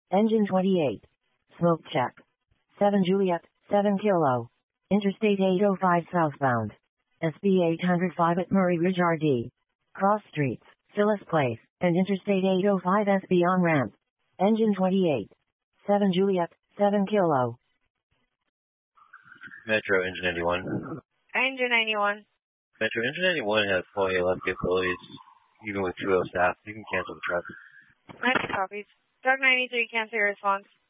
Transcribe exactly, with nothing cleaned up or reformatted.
Engine twenty-eight. Smoke check. seven Juliet, seven Kilo. Interstate eight oh five southbound. S B eight oh five at Murray Ridge R D. Cross streets, Phyllis Place, and Interstate eight oh five S B on ramp. Engine twenty-eight. seven Juliet, seven Kilo. Metro Engine ninety-one. Engine ninety-one. Metro Engine ninety-one has fully left capabilities, even with two oh staff. You can cancel the truck. ninety copies. Doug ninety-three, cancel your response.